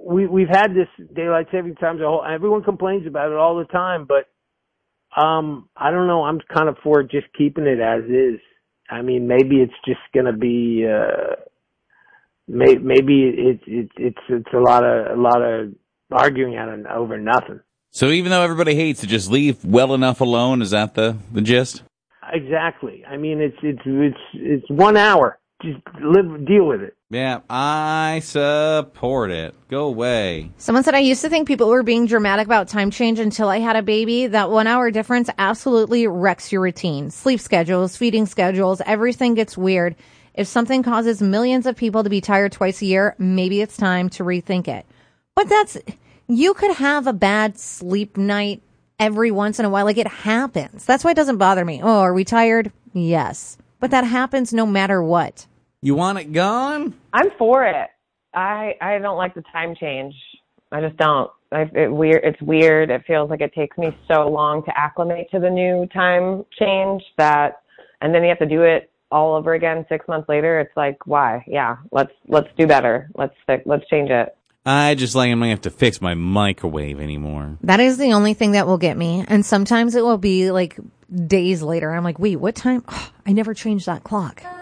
we've had this daylight saving time. Everyone complains about it all the time, but I don't know. I'm kind of for just keeping it as is. I mean, maybe it's just gonna be. Maybe it's a lot of arguing over nothing. So even though everybody hates it, just leave well enough alone. Is that the gist? Exactly. I mean, it's 1 hour. Just deal with it. Yeah, I support it. Go away. Someone said, I used to think people were being dramatic about time change until I had a baby. That 1 hour difference absolutely wrecks your routine. Sleep schedules, feeding schedules, everything gets weird. If something causes millions of people to be tired twice a year, maybe it's time to rethink it. But you could have a bad sleep night every once in a while. Like, it happens. That's why it doesn't bother me. Oh, are we tired? Yes. But that happens no matter what. You want it gone? I'm for it. I don't like the time change. I just don't. It's weird. It feels like it takes me so long to acclimate to the new time change and then you have to do it all over again 6 months later. It's like, why? Yeah, let's do better. Let's change it. I just like I'm going to have to fix my microwave anymore. That is the only thing that will get me. And sometimes it will be like days later. I'm like, wait, what time? Oh, I never changed that clock.